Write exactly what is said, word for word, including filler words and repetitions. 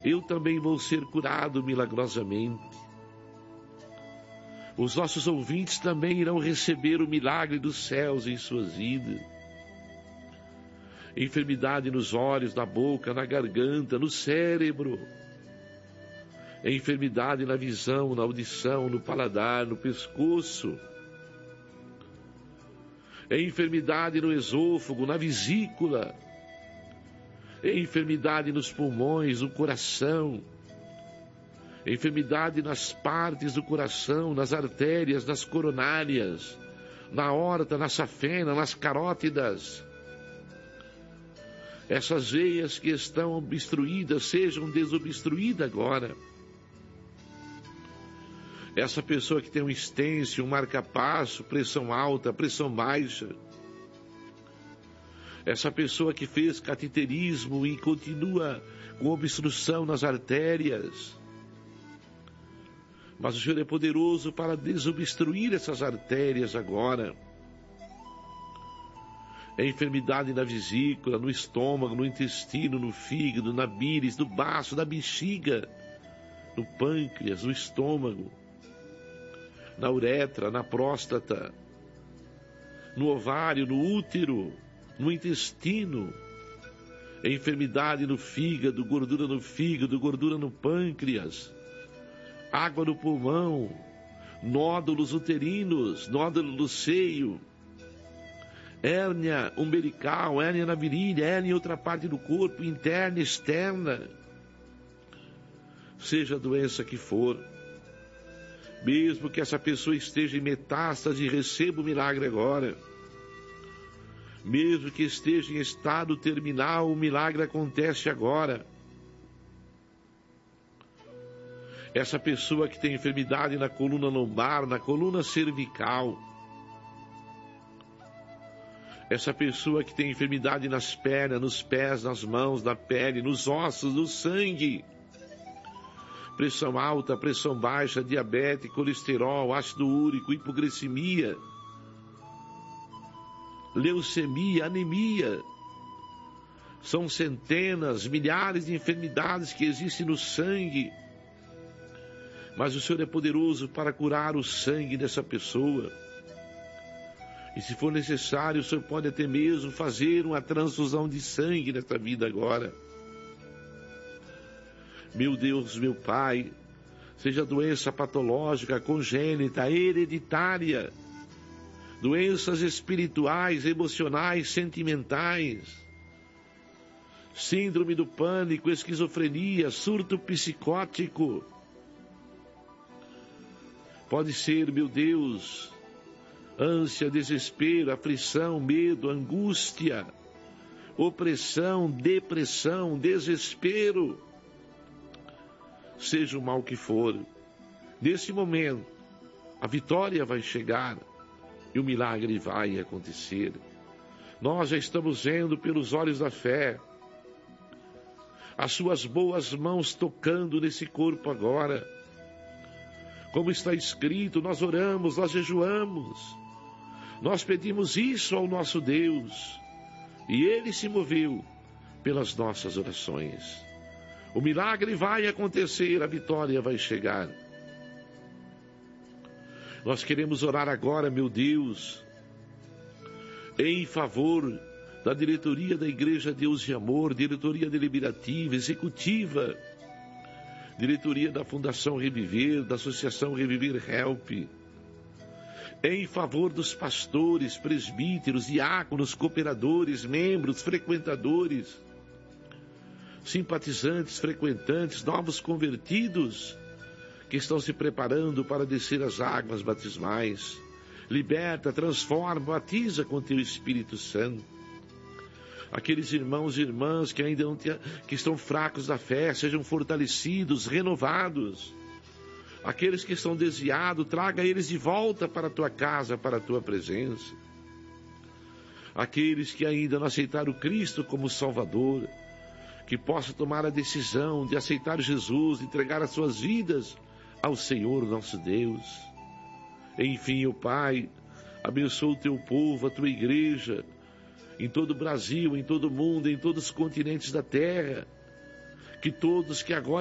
eu também vou ser curado milagrosamente. Os nossos ouvintes também irão receber o milagre dos céus em suas vidas. Enfermidade nos olhos, na boca, na garganta, no cérebro. Enfermidade na visão, na audição, no paladar, no pescoço. Enfermidade no esôfago, na vesícula. Enfermidade nos pulmões, no coração. Enfermidade nas partes do coração, nas artérias, nas coronárias, na aorta, na safena, nas carótidas. Essas veias que estão obstruídas sejam desobstruídas agora. Essa pessoa que tem um estêncil, um marca-passo, pressão alta, pressão baixa. Essa pessoa que fez cateterismo e continua com obstrução nas artérias. Mas o Senhor é poderoso para desobstruir essas artérias agora. É enfermidade na vesícula, no estômago, no intestino, no fígado, na bíris, no baço, na bexiga, no pâncreas, no estômago, na uretra, na próstata, no ovário, no útero, no intestino. É enfermidade no fígado, gordura no fígado, gordura no pâncreas, água no pulmão, nódulos uterinos, nódulo do seio, hérnia umbilical, hérnia na virilha, hérnia em outra parte do corpo, interna, externa. Seja a doença que for, mesmo que essa pessoa esteja em metástase, receba o milagre agora. Mesmo que esteja em estado terminal, o milagre acontece agora. Essa pessoa que tem enfermidade na coluna lombar, na coluna cervical. Essa pessoa que tem enfermidade nas pernas, nos pés, nas mãos, na pele, nos ossos, no sangue. Pressão alta, pressão baixa, diabetes, colesterol, ácido úrico, hipoglicemia, leucemia, anemia. São centenas, milhares de enfermidades que existem no sangue. Mas o Senhor é poderoso para curar o sangue dessa pessoa. E se for necessário, o Senhor pode até mesmo fazer uma transfusão de sangue nesta vida agora. Meu Deus, meu Pai, seja doença patológica, congênita, hereditária, doenças espirituais, emocionais, sentimentais, síndrome do pânico, esquizofrenia, surto psicótico. Pode ser, meu Deus, ânsia, desespero, aflição, medo, angústia, opressão, depressão, desespero. Seja o mal que for, nesse momento, a vitória vai chegar e o milagre vai acontecer. Nós já estamos vendo pelos olhos da fé as suas boas mãos tocando nesse corpo agora. Como está escrito, nós oramos, nós jejuamos, nós pedimos isso ao nosso Deus e Ele se moveu pelas nossas orações. O milagre vai acontecer, a vitória vai chegar. Nós queremos orar agora, meu Deus, em favor da diretoria da Igreja Deus de Amor, diretoria deliberativa, executiva, diretoria da Fundação Reviver, da Associação Reviver Help, em favor dos pastores, presbíteros, diáconos, cooperadores, membros, frequentadores, simpatizantes, frequentantes, novos convertidos que estão se preparando para descer as águas batismais. Liberta, transforma, batiza com teu Espírito Santo. Aqueles irmãos e irmãs que ainda não te, que estão fracos da fé, sejam fortalecidos, renovados. Aqueles que estão desviados, traga eles de volta para a tua casa, para a tua presença. Aqueles que ainda não aceitaram Cristo como Salvador, que possam tomar a decisão de aceitar Jesus, de entregar as suas vidas ao Senhor nosso Deus. Enfim, ó Pai, abençoa o teu povo, a tua igreja, em todo o Brasil, em todo o mundo, em todos os continentes da terra, que todos que agora